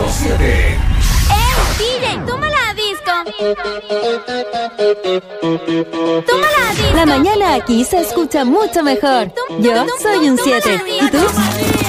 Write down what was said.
107. DJ, tómala a disco. Tómala a disco. La mañana aquí se escucha mucho mejor. Yo soy un 7. ¿Y tú?